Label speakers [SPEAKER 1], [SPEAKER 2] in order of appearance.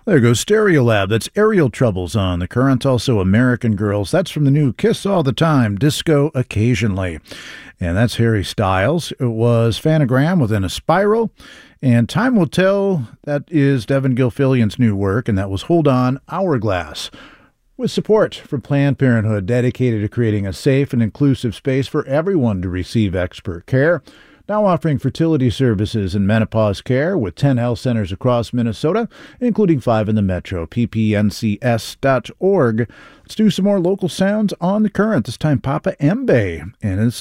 [SPEAKER 1] There goes Stereolab. That's Aerial Troubles on the Current. Also American Girls. That's from the new Kiss All the Time, Disco Occasionally. And that's Harry Styles. It was Phanogram Within a Spiral. And Time Will Tell, that is Devin Gilfillian's new work. And that was Hold On, Hourglass. With support from Planned Parenthood, dedicated to creating a safe and inclusive space for everyone to receive expert care. Now offering fertility services and menopause care with 10 health centers across Minnesota, including 5 in the metro, ppncs.org. Let's do some more local sounds on the Current. This time Papa Mbe, and this